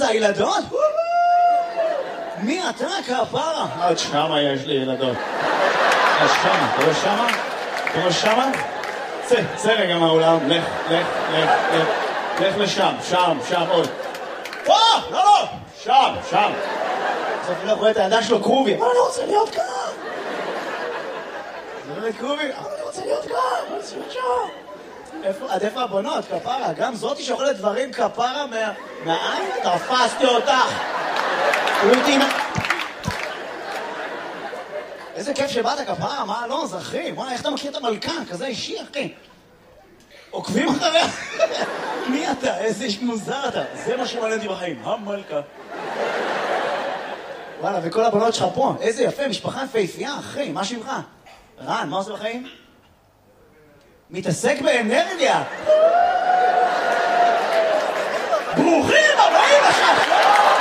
זה הילדות? מי אתה כפרה? עוד שמה יש לי ילדות. אז שמה, אתה רואה שמה? אתה רואה שמה? צא רגע מהאולם, לך לשם, שם עוד. לא, שם. אז אתה לא רואה את הידיים שלו קרובי, אבל אני רוצה להיות כאן. זה לא קרובי, אבל אני רוצה להיות כאן, אני רוצה להיות שם. עד איפה הבנות, כפרה? גם זאתי שאוכלת דברים כפרה מהעין? תפסתי אותך. איזה כיף שבאת כפרה, מה לא, זה אחי? וואי, איך אתה מכיר את המלכה? כזה אישי, אחי. עוקבים אחריה? מי אתה? איזה איש מוזר אתה. זה מה שמעניין אותי בחיים, המלכה. וואלה, וכל הבנות שלך פה. איזה יפה, משפחה יפהפייה, אחי. מה שמך? רן, מה עושה בחיים? מתעסק באנרגיה. ברוכים הבאים לשם.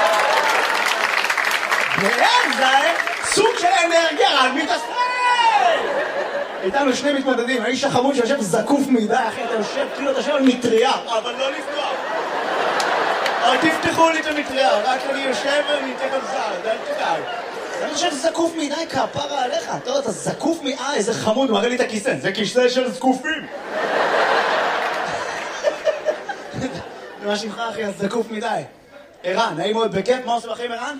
זה סוג של אנרגיה, רן מתעסק. איתנו שני מתמודדים, האיש החמוד שיושב זקוף מדי, אחי, אתה יושב, כאילו אתה יושב על מטריה, אבל לא לפתוח. אבל תפתחו לי את המטריה, רק אני יושב וניתן על זר, אל תדאג. אני חושב זקוף מדי כפרה עליך, אתה יודע, אתה זקוף איזה חמוד, מראה לי את הכיסא, זה כיסא של זקופים. מה שמך אחי, אז זקוף מדי. ערן, נעים מאוד בכיף, מה עושה בחיים ערן?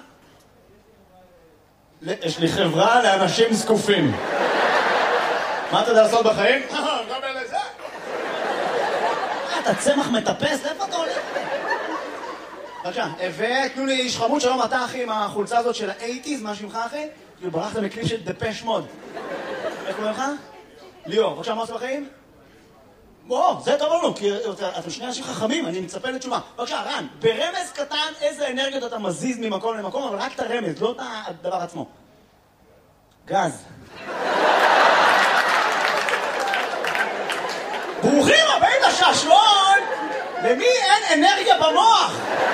יש לי חברה לאנשים זקופים. מה אתה יודע לעשות בחיים? גם לזה. אתה צמח מטפס, איפה אתה הולך? בבקשה, ותנו לי איש חמוד, שלום אתה אחי עם החולצה הזאת של ה-80s, מה שמך אחי? ברחת מקליפ של דפש מוד. איך קוראים לך? ליאור, בבקשה, מה עושה בחיים? זה טוב לנו, כי אתם שני אנשים חכמים, אני מצפה לתשובה. בבקשה, רן, ברמז קטן איזה אנרגיות אתה מזיז ממקום למקום, אבל רק את הרמז, לא את הדבר עצמו. גז. ברוכים הבאים לשעשועון! למי אין אנרגיה במוח?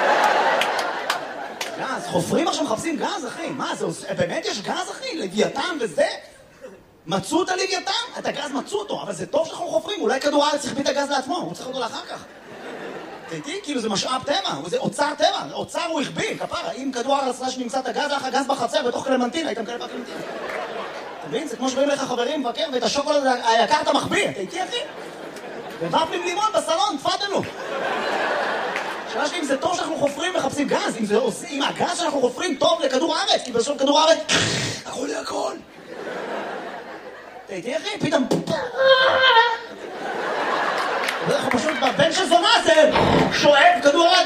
גז, חופרים עכשיו מחפשים גז, אחי. מה, זה באמת יש גז, אחי? לוויתן וזה? מצאו את הלוויתן? את הגז מצאו אותו, אבל זה טוב שאנחנו חופרים. אולי כדור הארץ צריך להביא את הגז לעצמו, הוא צריך אותו לאחר כך. תראי, כאילו זה משאב טבע, זה אוצר טבע. אוצר הוא הכביל, כפרה. אם כדור הארץ ראה שנמצא את הגז, לך הגז בחצר בתוך קלמנטין, הייתם כאלה בקלמנטין. אתה מבין? זה כמו שבאים לך חברים מבקר, ואת השוקולד היקר אתה מחביא. תראי, אחי? ובפלים לימון בסלון, תפדלו. שאלה שלי, אם זה טוב שאנחנו חופרים מחפשים גז, אם הגז שאנחנו חופרים טוב לכדור הארץ, כי בסוף כדור הארץ, הכל יהיה הכל. תראי, אחי, פתאום... אנחנו פשוט בבן של זונה זה שואב כדור הארץ.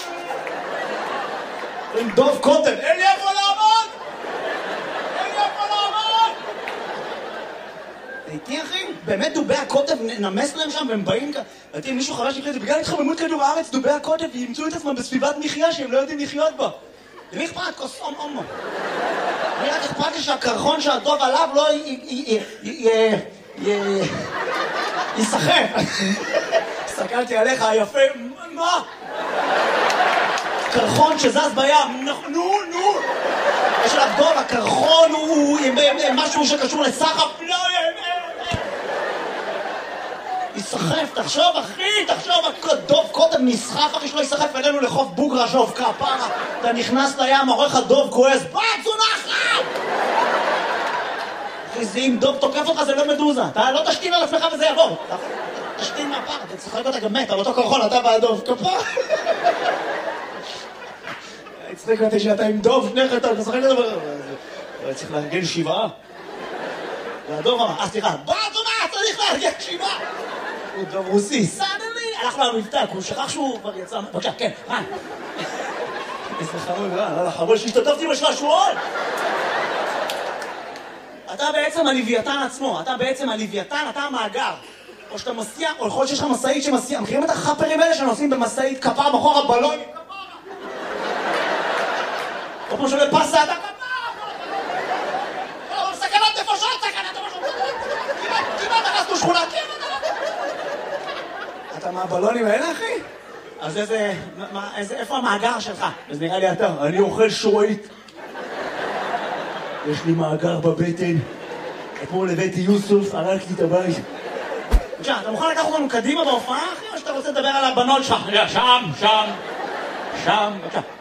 עם דוב קוטב, אין לי איפה לעמוד! תראי אחי, באמת דובי הקוטב נמס להם שם והם באים כאן. ואתם מישהו חרש שיקרה את זה, בגלל התחממות כדור הארץ, דובי הקוטב ימצאו את עצמם בסביבת מחיה שהם לא יודעים לחיות בה. למי אכפת? כוס אומו. אני רק אכפת לי שהקרחון שהדוב עליו לא יסחף. הסתכלתי עליך היפה, מה? קרחון שזז בים, נו. יש עליו דוב, הקרחון הוא משהו שקשור לסחף, לא יסחף, תחשוב אחי, דוב קוטב נסחף אחי שלא יסחף אלינו לחוף בוגרה שוב כפרה. אתה נכנס לים, עורך הדוב כועס, צונחת! אחי, זה אם דוב תוקף אותך זה לא מדוזה, אתה לא תשתין על עצמך וזה יעבור. תשתין מהפר, אתה צחק אותה גם מת, על אותו קרחון, אתה והדוב, כפרה. הצחק אותי שאתה עם דוב, שניך אתה משחק את זה. צריך לארגן 7. והדוב אמר, סליחה, צונחת, צריך לארגן 7. הוא דוב רוסי, סדלי, הלך לו המבטא, הוא שכח שהוא כבר יצא... בבקשה, כן, רן. איזה חמוד, רן, חמוד שהשתתפתי בשעשועון. אתה בעצם הלוויתן עצמו, אתה המאגר. או שאתה מסיע, או יכול להיות שיש לך מסעית שמסיע. מכירים את החפרים האלה שנוסעים במסעית כפרה בחור הבלון? או כמו שעולה פסה, אתה כפרה! אבל סכנת נפשות, כמעט נכנסנו שכונה, אתה מהבלונים האלה, אחי? אז איפה המאגר שלך? אז נראה לי אתה, אני אוכל שורית. יש לי מאגר בבטן. אתמול הבאתי יוסוף, הרגתי את הבית. בבקשה, אתה מוכן לקחת אותנו קדימה בהופעה, אחי? או שאתה רוצה לדבר על הבנות שלך? שם. בבקשה.